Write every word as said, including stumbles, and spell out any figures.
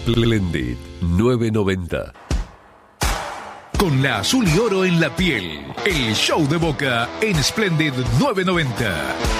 Splendid novecientos noventa. Con la azul y oro en la piel, el show de Boca en Splendid novecientos noventa.